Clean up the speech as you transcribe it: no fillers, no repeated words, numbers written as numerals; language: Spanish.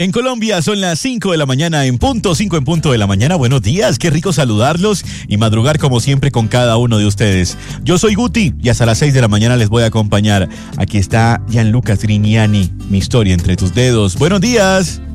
En Colombia son las 5 de la mañana en punto, 5 en punto de la mañana. Buenos días, qué rico saludarlos y madrugar como siempre con cada uno de ustedes. Yo soy Guti y hasta las 6 de la mañana les voy a acompañar. Aquí está Gianluca Grignani, mi historia entre tus dedos. Buenos días.